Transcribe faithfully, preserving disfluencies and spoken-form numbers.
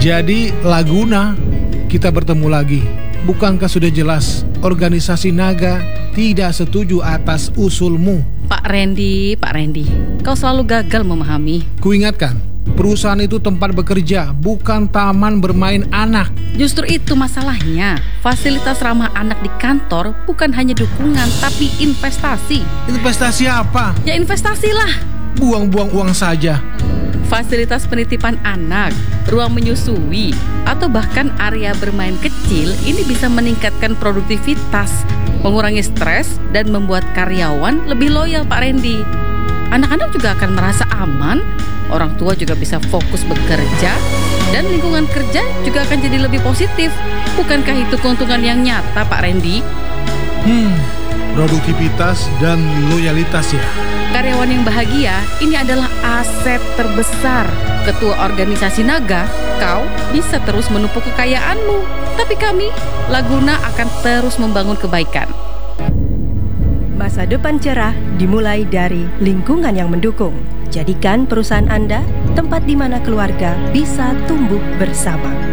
Jadi Laguna, kita bertemu lagi. Bukankah sudah jelas organisasi Naga tidak setuju atas usulmu? Pak Randy, Pak Randy, kau selalu gagal memahami. Kuingatkan, perusahaan itu tempat bekerja, bukan taman bermain anak. Justru itu masalahnya. Fasilitas ramah anak di kantor bukan hanya dukungan, tapi investasi. Investasi apa? Ya investasilah. Buang-buang uang saja. Fasilitas penitipan anak, ruang menyusui, atau bahkan area bermain kecil ini bisa meningkatkan produktivitas, mengurangi stres, dan membuat karyawan lebih loyal, Pak Randy. Anak-anak juga akan merasa aman, orang tua juga bisa fokus bekerja, dan lingkungan kerja juga akan jadi lebih positif. Bukankah itu keuntungan yang nyata, Pak Randy? Hmm, produktivitas dan loyalitas ya. Karyawan yang bahagia ini adalah aset terbesar. Ketua organisasi Naga, kau bisa terus menumpuk kekayaanmu. Tapi kami, Laguna, akan terus membangun kebaikan. Masa depan cerah dimulai dari lingkungan yang mendukung. Jadikan perusahaan Anda tempat di mana keluarga bisa tumbuh bersama.